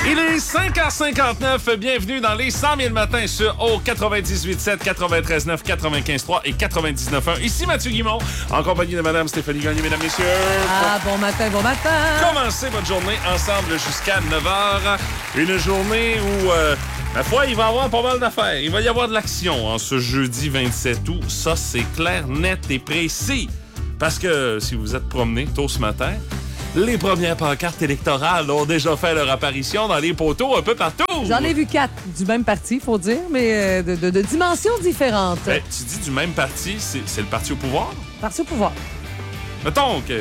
Il est 5h59. Bienvenue dans les 100 000 matins au 98.7, 93.9, 95.3 et 99.1. Ici Mathieu Guimond, en compagnie de Mme Stéphanie Gagné, mesdames, messieurs. Ah, bon matin, bon matin. Commencez votre journée ensemble jusqu'à 9h. Une journée où, la foi, il va y avoir pas mal d'affaires. Il va y avoir de l'action en ce jeudi 27 août. Ça, c'est clair, net et précis. Parce que si vous êtes promené tôt ce matin, les premières pancartes électorales ont déjà fait leur apparition dans les poteaux un peu partout. J'en ai vu 4 du même parti, faut dire, mais de dimensions différentes. Ben, tu dis du même parti, c'est le parti au pouvoir? Parti au pouvoir. Mettons que...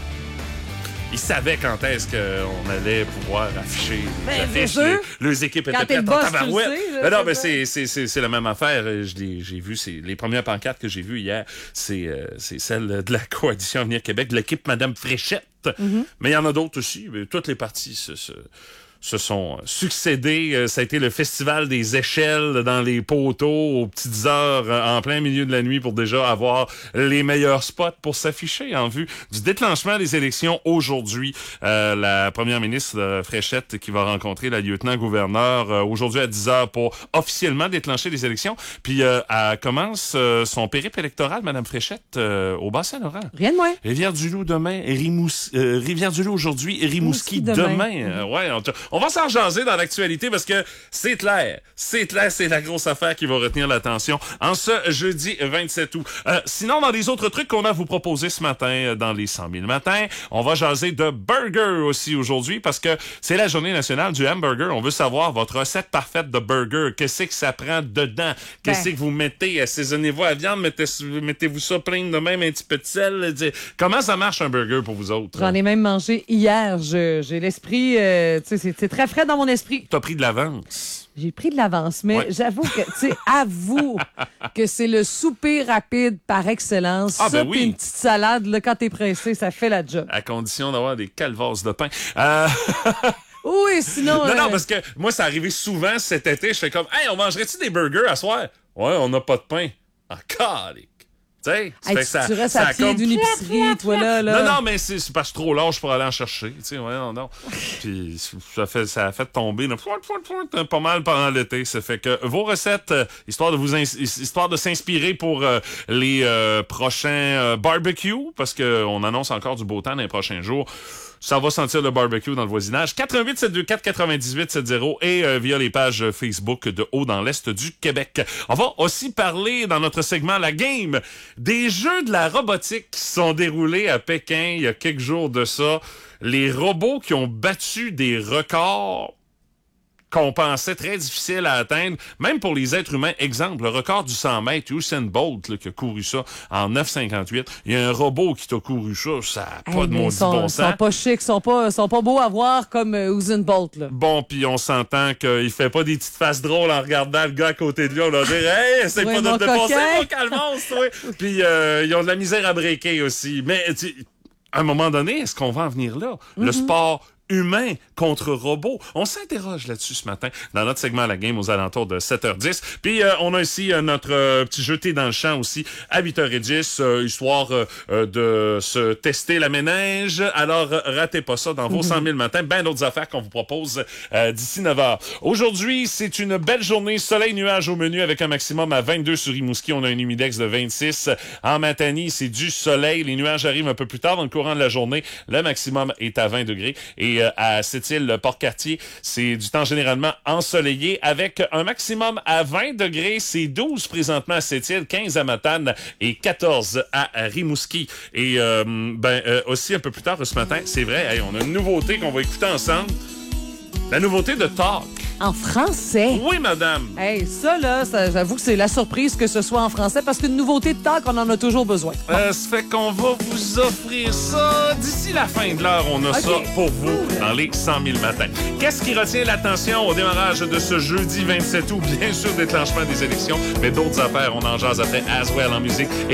Ils savaient quand est-ce qu'on allait pouvoir afficher les affiches. Les équipes étaient prêtes en tabarouette. Non, mais c'est la même affaire. J'ai vu, les premières pancartes que j'ai vues hier, c'est celle de la Coalition Avenir Québec, de l'équipe Mme Fréchette. Mm-hmm. Mais il y en a d'autres aussi. Toutes les parties se sont succédés. Ça a été le festival des échelles dans les poteaux aux petites heures en plein milieu de la nuit pour déjà avoir les meilleurs spots pour s'afficher en vue du déclenchement des élections aujourd'hui. La première ministre Fréchette qui va rencontrer la lieutenant-gouverneur aujourd'hui à 10h pour officiellement déclencher les élections. Puis elle commence son périple électoral, Mme Fréchette, au Bas-Saint-Laurent. Rien de moins. Rivière-du-Loup demain, Rivière-du-Loup aujourd'hui, Rimouski demain. Ouais, on va s'en jaser dans l'actualité parce que c'est clair, c'est la grosse affaire qui va retenir l'attention en ce jeudi 27 août. Sinon, dans les autres trucs qu'on a à vous proposer ce matin dans les 100 000 matins, on va jaser de burger aussi aujourd'hui parce que c'est la journée nationale du hamburger. On veut savoir votre recette parfaite de burger. Qu'est-ce que ça prend dedans? Qu'est-ce que vous mettez? Assaisonnez-vous à la viande? Mettez-vous ça plein de même, un petit peu de sel? Comment ça marche un burger pour vous autres? J'en ai même mangé hier. J'ai l'esprit... c'est très frais dans mon esprit. T'as pris de l'avance. J'ai pris de l'avance, mais j'avoue que, avoue que c'est le souper rapide par excellence. Ah, ça, ben oui. Puis une petite salade, là, quand t'es pressé, ça fait la job. À condition d'avoir des calvasses de pain. Oui, sinon... Non, parce que moi, ça arrivait souvent cet été. Je fais comme, hey, on mangerait-tu des burgers à soir? Ouais, on n'a pas de pain. Encore, tu sais, tu restes à pied d'une épicerie, toi, là. Non, mais c'est parce que je suis trop large pour aller en chercher. Tu sais, ouais, non. Puis ça a fait tomber pas mal pendant l'été. Ça fait que vos recettes, histoire de s'inspirer pour les prochains barbecues, parce qu'on annonce encore du beau temps dans les prochains jours. Ça va sentir le barbecue dans le voisinage. 88 724 98 70 et via les pages Facebook de Haut dans l'Est du Québec. On va aussi parler dans notre segment La Game des jeux de la robotique qui se sont déroulés à Pékin il y a quelques jours de ça. Les robots qui ont battu des records qu'on pensait très difficile à atteindre, même pour les êtres humains. Exemple, le record du 100 mètres, Usain Bolt, là, qui a couru ça en 9,58. Il y a un robot qui t'a couru ça n'a pas de maudit bon sens. Ils sont pas chics, sont pas beaux à voir comme Usain Bolt, là. Bon, puis on s'entend qu'il fait pas des petites faces drôles en regardant le gars à côté de lui. On leur dit « Hey, c'est pas de dépasser mon calmance, toi! » Puis ils ont de la misère à breaker aussi. Mais à un moment donné, est-ce qu'on va en venir là? Le sport humain contre robot. On s'interroge là-dessus ce matin dans notre segment La Game aux alentours de 7h10. Puis on a ici notre petit jeté dans le champ aussi à 8h10, histoire de se tester la ménage. Alors, ratez pas ça dans vos 100 000 matins. Ben d'autres affaires qu'on vous propose d'ici 9h. Aujourd'hui, c'est une belle journée. Soleil-nuage au menu avec un maximum à 22 sur Rimouski. On a un humidex de 26. En Matanie, c'est du soleil. Les nuages arrivent un peu plus tard dans le courant de la journée. Le maximum est à 20 degrés. Et à Sept-Îles, le Port-Cartier, c'est du temps généralement ensoleillé avec un maximum à 20 degrés. C'est 12 présentement à Sept-Îles, 15 à Matane et 14 à Rimouski. Et aussi un peu plus tard ce matin, c'est vrai, on a une nouveauté qu'on va écouter ensemble. La nouveauté de Talk. En français? Oui, madame. Hey, ça, j'avoue que c'est la surprise que ce soit en français parce qu'une nouveauté de Talk, on en a toujours besoin. Ça fait qu'on va vous offrir ça. D'ici la fin de l'heure, on a ça pour vous dans les 100 000 matins. Qu'est-ce qui retient l'attention au démarrage de ce jeudi 27 août? Bien sûr, déclenchement des élections, mais d'autres affaires, on en jase après As Well en musique.